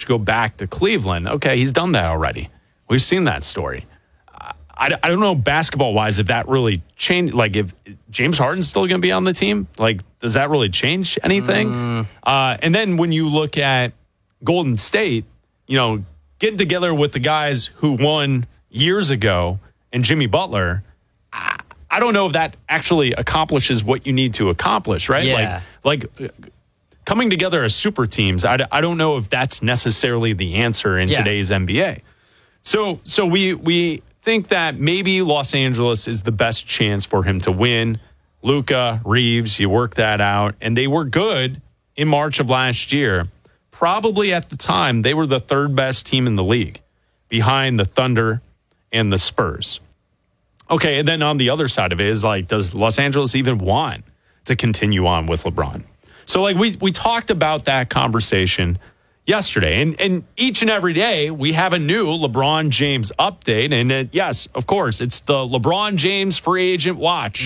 go back to Cleveland. Okay, he's done that already. We've seen that story. I don't know basketball-wise if that really changed. Like, if James Harden's still going to be on the team, like, does that really change anything? And then when you look at Golden State, getting together with the guys who won years ago and Jimmy Butler, I don't know if that actually accomplishes what you need to accomplish, right? Yeah. Like coming together as super teams, I don't know if that's necessarily the answer in today's NBA. So we think that maybe Los Angeles is the best chance for him to win. Luka, Reeves, you work that out. And they were good in March of last year. Probably at the time, they were the third best team in the league behind the Thunder and the Spurs. Okay, and then on the other side of it is, like, does Los Angeles even want to continue on with LeBron? So, like, we talked about that conversation yesterday. And each and every day, we have a new LeBron James update. And yes, of course, it's the LeBron James free agent watch.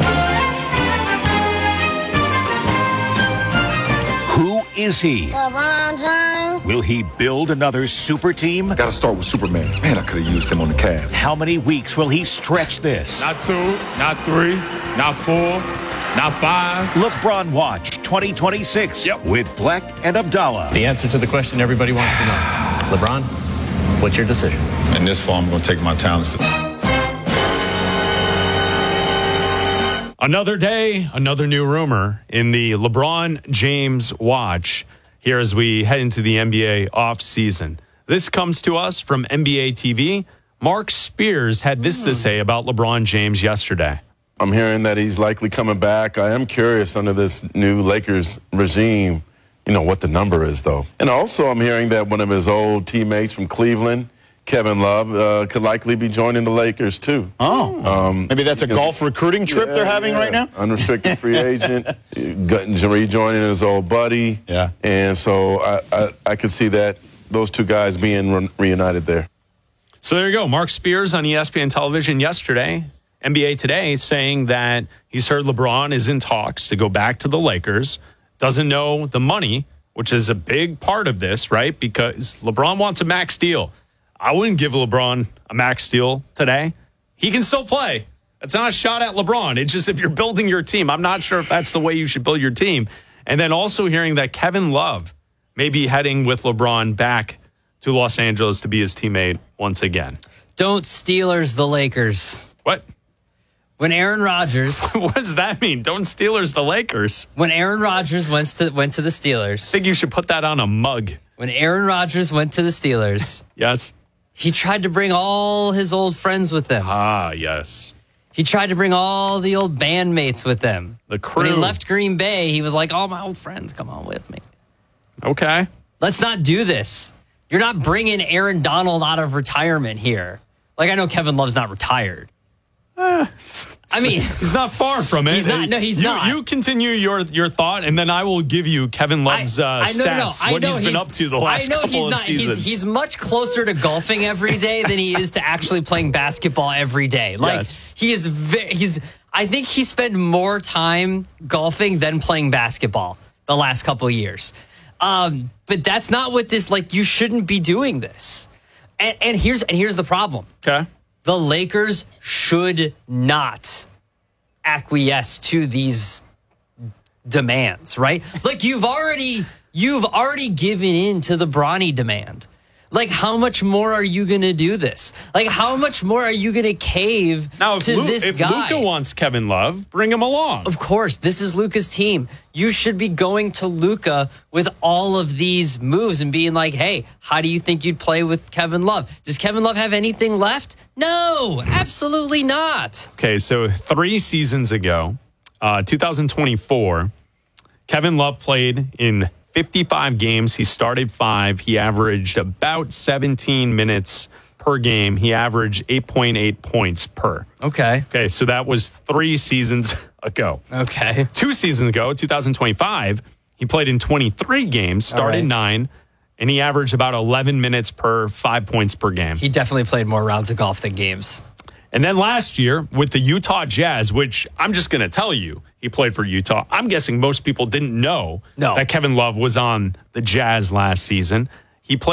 Who is he? LeBron James. Will he build another super team? Got to start with Superman. Man, I could have used him on the Cavs. How many weeks will he stretch this? Not 2, not 3, not 4, not 5. LeBron Watch 2026 with Black and Abdallah. The answer to the question everybody wants to know. LeBron, what's your decision? In this fall, I'm going to take my talents. Another day, another new rumor in the LeBron James watch here as we head into the NBA offseason. This comes to us from NBA TV. Mark Spears had this to say about LeBron James yesterday. I'm hearing that he's likely coming back. I am curious under this new Lakers regime, what the number is, though. And also I'm hearing that one of his old teammates from Cleveland, Kevin Love, could likely be joining the Lakers, too. Maybe that's a golf recruiting trip they're having right now? Unrestricted free agent, rejoining his old buddy. Yeah. And so I could see that those two guys being reunited there. So there you go. Mark Spears on ESPN television yesterday, NBA Today, saying that he's heard LeBron is in talks to go back to the Lakers, doesn't know the money, which is a big part of this, right? Because LeBron wants a max deal. I wouldn't give LeBron a max deal today. He can still play. That's not a shot at LeBron. It's just if you're building your team, I'm not sure if that's the way you should build your team. And then also hearing that Kevin Love may be heading with LeBron back to Los Angeles to be his teammate once again. Don't Steelers the Lakers. What? When Aaron Rodgers... What does that mean? Don't Steelers the Lakers? When Aaron Rodgers went to the Steelers... I think you should put that on a mug. When Aaron Rodgers went to the Steelers... Yes. He tried to bring all his old friends with him. Ah, yes. He tried to bring all the old bandmates with him. The crew. When he left Green Bay, he was like, all my old friends, come on with me. Okay. Let's not do this. You're not bringing Aaron Donald out of retirement here. Like, I know Kevin Love's not retired. I mean, he's not far from it. He's not. No, he's not. You continue your thought, and then I will give you Kevin Love's stats. What he's been up to the last couple of seasons. He's much closer to golfing every day than he is to actually playing basketball every day. Like he is. I think he spent more time golfing than playing basketball the last couple of years. But that's not what this. Like, you shouldn't be doing this. And here's the problem. Okay. The Lakers should not acquiesce to these demands, right? Like, you've already given in to the Bronny demand. Like, how much more are you going to do this? Like, how much more are you going to cave to this guy? If Luka wants Kevin Love, bring him along. Of course, this is Luka's team. You should be going to Luka with all of these moves and being like, hey, how do you think you'd play with Kevin Love? Does Kevin Love have anything left? No, absolutely not. Okay, so 3 seasons ago, 2024, Kevin Love played in 55 games. He started 5. He averaged about 17 minutes per game. He averaged 8.8 points per. Okay, so that was 3 seasons ago. Okay. 2 seasons ago, 2025, he played in 23 games, started 9, and he averaged about 11 minutes per 5 points per game. He definitely played more rounds of golf than games. And then last year with the Utah Jazz, which I'm just going to tell you, he played for Utah. I'm guessing most people didn't know that Kevin Love was on the Jazz last season. He played